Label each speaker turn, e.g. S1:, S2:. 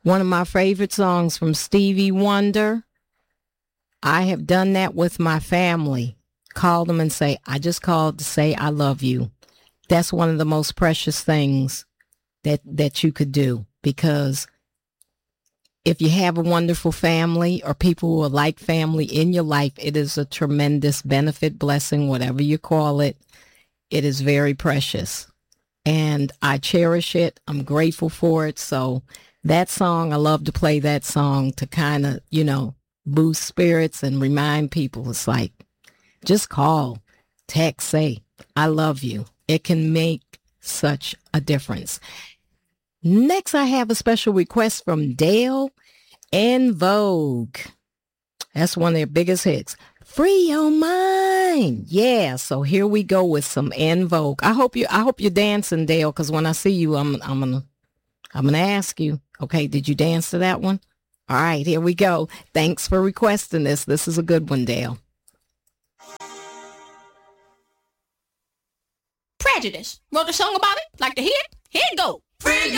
S1: One of my favorite songs from Stevie Wonder. I have done that with my family. Call them and say, I just called to say I love you. That's one of the most precious things that you could do, because if you have a wonderful family or people who are like family in your life, it is a tremendous benefit, blessing, whatever you call it. It is very precious. And I cherish it. I'm grateful for it. So that song, I love to play that song to kind of, boost spirits and remind people. It's like, just call, text, say, I love you. It can make such a difference. Next, I have a special request from Dale En Vogue. That's one of their biggest hits. Free your mind. Yeah, so here we go with some En Vogue. I hope you're dancing, Dale, because when I see you, I'm gonna ask you. Okay, did you dance to that one? All right, here we go. Thanks for requesting this. This is a good one, Dale.
S2: Prejudice. Wrote a song about it? Like to hear it? Here it go. Free